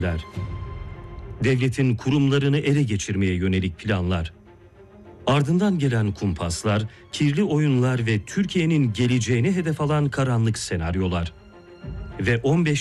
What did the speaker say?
Devletin kurumlarını ele geçirmeye yönelik planlar. Ardından gelen kumpaslar, kirli oyunlar ve Türkiye'nin geleceğini hedef alan karanlık senaryolar. Ve 15